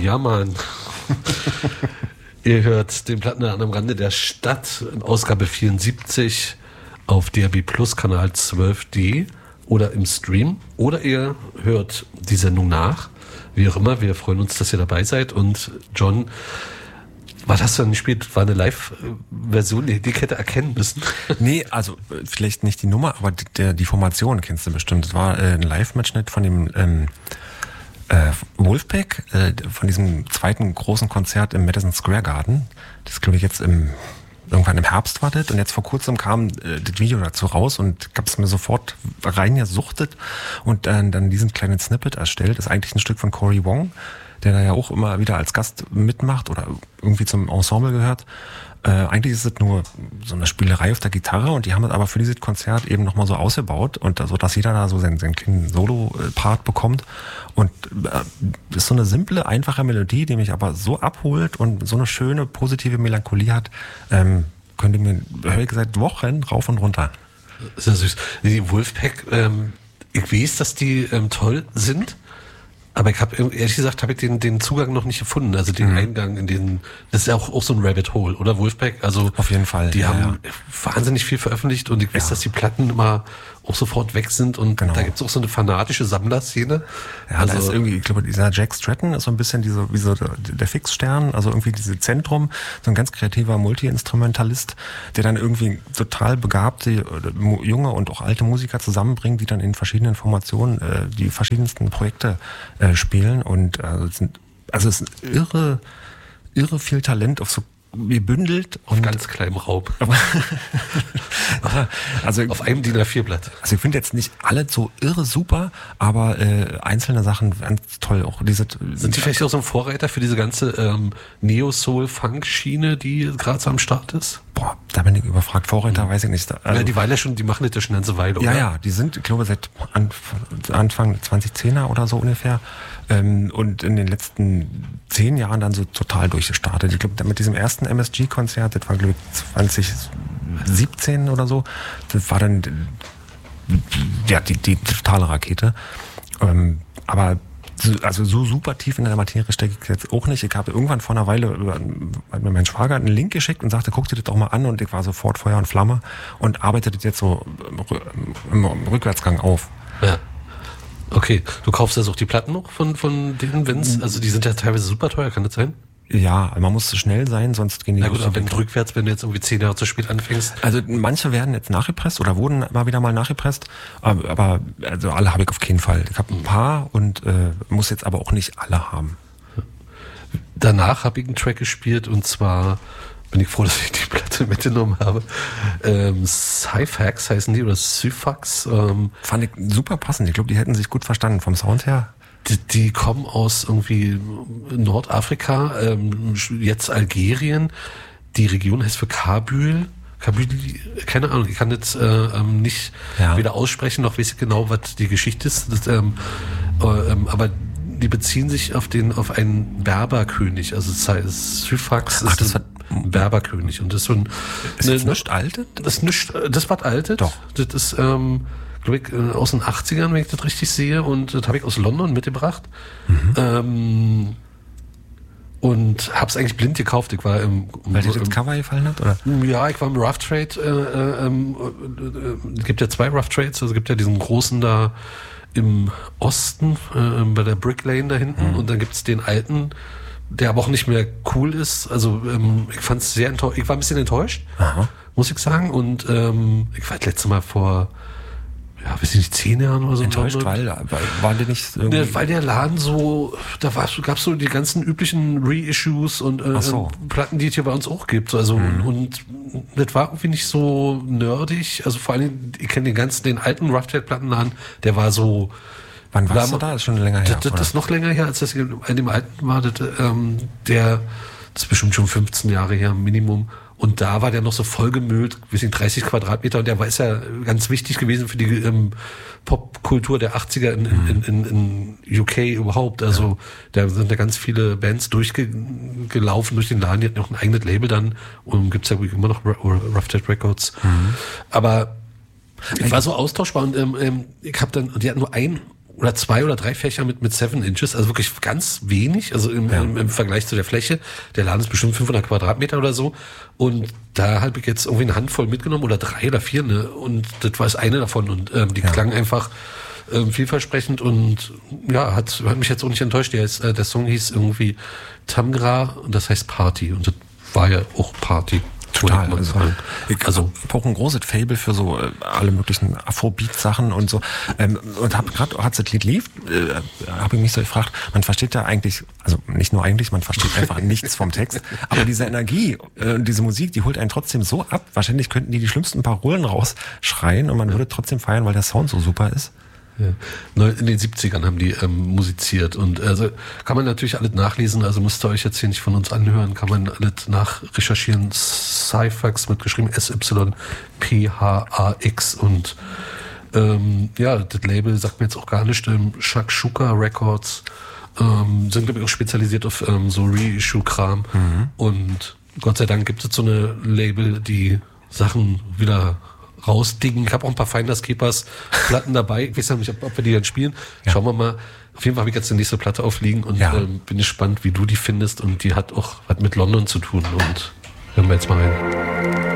Ja, Mann. Ihr hört den Plattenladen am Rande der Stadt in Ausgabe 74 auf DRB Plus Kanal 12D oder im Stream. Oder ihr hört die Sendung nach. Wie auch immer, wir freuen uns, dass ihr dabei seid. Und John, was hast du denn gespielt? War eine Live-Version, die hätte erkennen müssen. Nee, also vielleicht nicht die Nummer, aber die Formation kennst du bestimmt. Das war ein Live-Mitschnitt von dem Wolfpack, von diesem zweiten großen Konzert im Madison Square Garden. Das glaube ich jetzt irgendwann im Herbst war das. Und jetzt vor kurzem kam das Video dazu raus und ich habe es mir sofort reingesuchtet und dann diesen kleinen Snippet erstellt. Das ist eigentlich ein Stück von Cory Wong, der da ja auch immer wieder als Gast mitmacht oder irgendwie zum Ensemble gehört. Eigentlich ist es nur so eine Spielerei auf der Gitarre und die haben es aber für dieses Konzert eben nochmal so ausgebaut und so, dass jeder da so seinen kleinen Solo-Part bekommt. Und ist so eine simple, einfache Melodie, die mich aber so abholt und so eine schöne, positive Melancholie hat, könnte mir, höre ich seit Wochen rauf und runter. Sehr süß. Die Wolfpack, ich weiß, dass die toll sind. Aber ich habe, ehrlich gesagt, habe ich den Zugang noch nicht gefunden, also den Eingang in den, das ist ja auch so ein Rabbit Hole, oder Wolfpack? Also auf jeden Fall. Die haben wahnsinnig viel veröffentlicht und ich weiß, dass die Platten immer auch sofort weg sind und da gibt's auch so eine fanatische Sammlerszene. Ja, also da ist irgendwie, ich glaube, dieser Jack Stratton ist so ein bisschen wie so der Fixstern, also irgendwie diese Zentrum, so ein ganz kreativer Multi-Instrumentalist, der dann irgendwie total begabte junge und auch alte Musiker zusammenbringt, die dann in verschiedenen Formationen die verschiedensten Projekte spielen und es ist irre viel Talent auf so gebündelt auf ganz kleinem Raum. Also auf einem DIN A4-Blatt. Also ich finde jetzt nicht alle so irre super, aber einzelne Sachen ganz toll. Auch sind die vielleicht auch so ein Vorreiter für diese ganze Neo-Soul-Funk-Schiene, die gerade so am Start ist? Boah, da bin ich überfragt. Vorreiter weiß ich nicht. Also, die machen das ja schon eine ganze Weile, oder? Ja, die sind, ich glaube, seit Anfang 2010er oder so ungefähr. Und in den letzten 10 Jahren dann so total durchgestartet. Ich glaube, mit diesem ersten MSG-Konzert, das war, glaube ich, 2017 oder so, das war dann die totale Rakete. Aber so super tief in der Materie stecke ich jetzt auch nicht. Ich habe irgendwann vor einer Weile hat mir mein Schwager einen Link geschickt und sagte, guck dir das doch mal an, und ich war sofort Feuer und Flamme und arbeite das jetzt so im Rückwärtsgang auf. Ja. Okay, du kaufst also auch die Platten noch von denen, wenn's, also die sind ja teilweise super teuer, kann das sein? Ja, man muss schnell sein, sonst gehen die... Na gut, aber wenn rückwärts, wenn du jetzt irgendwie 10 Jahre zu spät anfängst. Also manche werden jetzt nachgepresst oder wurden immer wieder mal nachgepresst, aber also alle habe ich auf keinen Fall. Ich habe ein paar und muss jetzt aber auch nicht alle haben. Danach habe ich einen Track gespielt und zwar bin ich froh, dass ich die Platte mitgenommen habe. Syphax heißen die oder Syphax. Fand ich super passend. Ich glaube, die hätten sich gut verstanden vom Sound her. Die kommen aus irgendwie Nordafrika, jetzt Algerien. Die Region heißt für Kabul, keine Ahnung, ich kann jetzt nicht weder aussprechen, noch weiß ich genau, was die Geschichte ist. Aber die beziehen sich auf einen Berberkönig. Also Syphax ist ein Berberkönig. Und das ist so ein... Ist das nicht altet? Das war altet. Doch. Das ist... glaube ich, aus den 80ern, wenn ich das richtig sehe, und das habe ich aus London mitgebracht. Und habe es eigentlich blind gekauft. Ich war weil dir das Cover gefallen hat, oder? Ja, ich war im Rough Trade. Es gibt ja 2 Rough Trades. Also es gibt ja diesen großen da im Osten, bei der Brick Lane da hinten. Und dann gibt es den alten, der aber auch nicht mehr cool ist. Also ich fand es sehr enttäuscht. Ich war ein bisschen enttäuscht, muss ich sagen. Und ich war das letzte Mal vor... ja, weiß ich nicht, 10 Jahren oder so. Enttäuscht, weil war der nicht irgendwie... Weil der Laden so, gab's so die ganzen üblichen Reissues und Platten, die es hier bei uns auch gibt. Also, und das war irgendwie nicht so nerdig. Also vor allem, ich kenne den alten Rough Trade Plattenladen, der war so... Wann warst du da? Das ist schon länger her. Das ist noch länger her, als das in dem alten war. Das ist bestimmt schon 15 Jahre her, Minimum. Und da war der noch so vollgemüllt, 30 Quadratmeter. Und der war, ist ja ganz wichtig gewesen für die Popkultur der 80er in UK überhaupt. Also da sind ja ganz viele Bands durchgelaufen durch den Laden. Die hatten auch ein eigenes Label dann. Und gibt's ja immer noch Rough Trade Records. Aber ich war so austauschbar. Und ich habe dann, die hatten nur ein oder 2 oder 3 Fächer mit 7 Inches, also wirklich ganz wenig, also im Vergleich zu der Fläche. Der Laden ist bestimmt 500 Quadratmeter oder so. Und da habe ich jetzt irgendwie eine Handvoll mitgenommen oder 3 oder 4, ne? Und das war das eine davon. Und die klang einfach vielversprechend und ja, hat mich jetzt auch nicht enttäuscht. Der Song hieß irgendwie Tamgra und das heißt Party. Und das war ja auch Party. Total. Also auch ein großes Fable für so alle möglichen Afrobeat-Sachen und so. Und habe gerade, als das Lied lief, habe ich mich so gefragt, man versteht da eigentlich, also nicht nur eigentlich, man versteht einfach nichts vom Text, aber diese Energie, diese Musik, die holt einen trotzdem so ab. Wahrscheinlich könnten die schlimmsten Parolen rausschreien und man würde trotzdem feiern, weil der Sound so super ist. Ja. In den 70ern haben die musiziert und also kann man natürlich alles nachlesen, also müsst ihr euch jetzt hier nicht von uns anhören, kann man alles nachrecherchieren. Syphax mitgeschrieben, SYPHAX und das Label sagt mir jetzt auch gar nicht, Shakshuka Records sind glaube ich auch spezialisiert auf so Reissue-Kram und Gott sei Dank gibt es so eine Label, die Sachen wieder rausdingen. Ich habe auch ein paar Finders Keepers Platten dabei. Ich weiß nicht, ob wir die dann spielen. Ja. Schauen wir mal. Auf jeden Fall habe ich jetzt die nächste Platte aufliegen und bin gespannt, wie du die findest. Und die hat auch was mit London zu tun. Und hören wir jetzt mal rein.